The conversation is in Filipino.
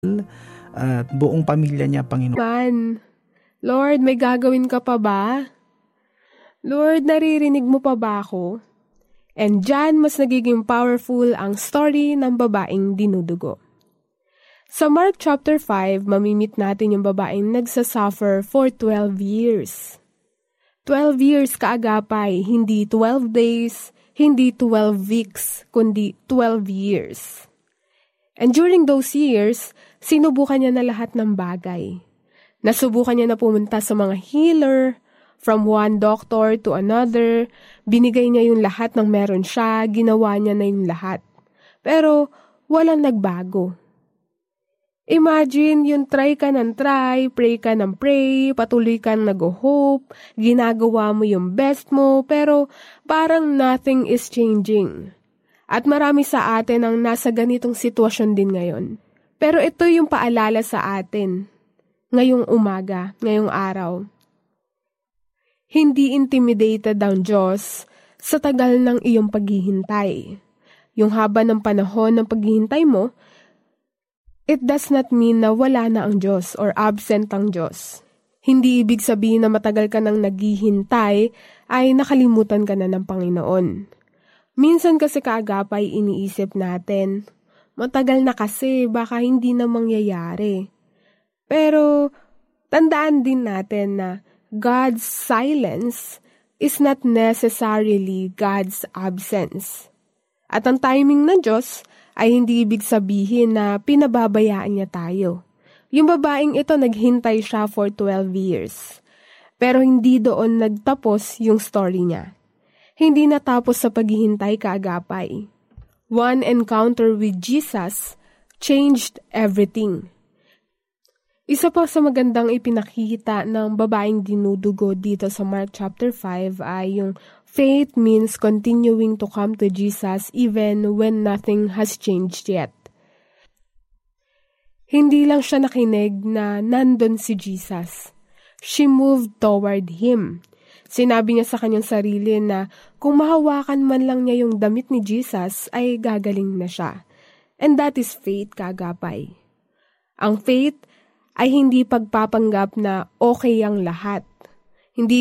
at buong pamilya niya, Panginoon. Lord, may gagawin ka pa ba? Lord, naririnig mo pa ba ako? And dyan, mas nagiging powerful ang story ng babaeng dinudugo. Sa Mark chapter 5, mamimit natin yung babaeng nagsasuffer for 12 years. 12 years kaagapay, hindi 12 days, hindi 12 weeks, kundi 12 years. And during those years, sinubukan niya na lahat ng bagay. Nasubukan niya na pumunta sa mga healer, from one doctor to another, binigay niya yung lahat ng meron siya, ginawa niya na yung lahat. Pero walang nagbago. Imagine yung try ka ng try, pray ka ng pray, patuloy ka nag-hope, ginagawa mo yung best mo, pero parang nothing is changing. At marami sa atin ang nasa ganitong sitwasyon din ngayon. Pero ito yung paalala sa atin, ngayong umaga, ngayong araw. Hindi intimidated ang Diyos sa tagal ng iyong paghihintay. Yung haba ng panahon ng paghihintay mo, it does not mean na wala na ang Diyos or absent ang Diyos. Hindi ibig sabihin na matagal ka nang naghihintay ay nakalimutan ka na ng Panginoon. Minsan kasi kaagapay iniisip natin, matagal na kasi baka hindi na mangyayari. Pero tandaan din natin na God's silence is not necessarily God's absence. At ang timing ng Diyos ay hindi ibig sabihin na pinababayaan niya tayo. Yung babaeng ito, naghintay siya for 12 years. Pero hindi doon nagtapos yung story niya. Hindi natapos sa paghihintay kaagapay. One encounter with Jesus changed everything. Isa pa sa magandang ipinakita ng babaeng dinudugo dito sa Mark chapter 5 ay yung faith means continuing to come to Jesus even when nothing has changed yet. Hindi lang siya nakinig na nandun si Jesus. She moved toward Him. Sinabi niya sa kanyang sarili na kung mahawakan man lang niya yung damit ni Jesus ay gagaling na siya. And that is faith, kaagapay. Ang faith ay hindi pagpapanggap na okay ang lahat. Hindi